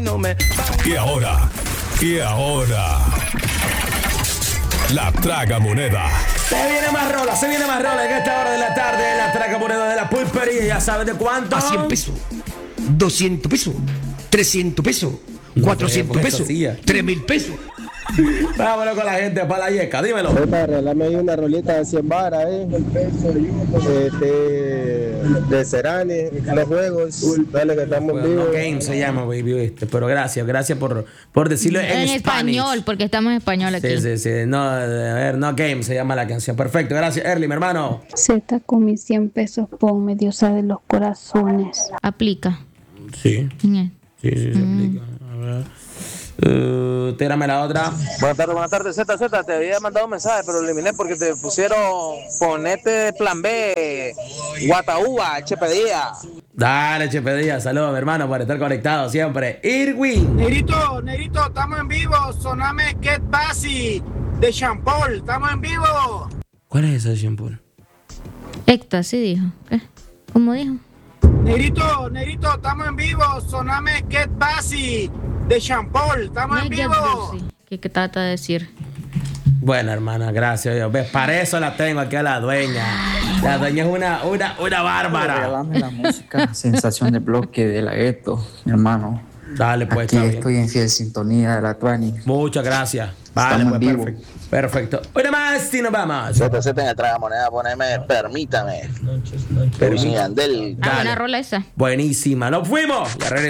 Y ahora, la tragamoneda. Se viene más rola en esta hora de la tarde. La tragamoneda de la pulpería. Ya sabes de cuánto. A 100 pesos, 200 pesos, 300 pesos, 400 pesos, 3,000 pesos. Vámonos con la gente para la yeca, dímelo. Arreglame ahí una rolita de 100 varas, de Serani, los juegos. Dale que estamos Bueno, vivos. No Game se llama, baby, pero gracias por decirlo en español, porque estamos en español aquí. Sí. No, a ver, No Game se llama la canción. Perfecto, gracias, Early, mi hermano. Z con mis 100 pesos, ponme diosa de los corazones. Aplica. Sí, Ñe. se aplica. A ver. Tírame la otra. Buenas tardes, Z. Te había mandado un mensaje, pero lo eliminé porque te pusieron ponete plan B, Guataúba, Chepedía. Dale, Chepedía, saludos, mi hermano, por estar conectado siempre. Irwin. Negrito, estamos en vivo. Soname Get Bassy de Champol. Estamos en vivo. ¿Cuál es ese shampoo? Éxtasis dijo. ¿Qué? ¿Cómo dijo? Negrito, estamos en vivo. Soname Get Bassy de Champol. Estamos en vivo. ¿Qué trata de decir? Bueno, hermana, gracias. Dios. ¿Ves? Para eso la tengo aquí a la dueña. La dueña es una bárbara. Regalame la música Sensación de Bloque de la Gueto, mi hermano. Dale, pues, aquí está bien. estoy en fiel sintonía de la Tuani. Muchas gracias. Vale, Estamos pues, en vivo. perfecto. Una más y nos vamos. Z en el tragamoneda, poneme, permítame. Permítame. Yandel. Ah, buena rola esa. Buenísima. Nos fuimos. Ya regresamos.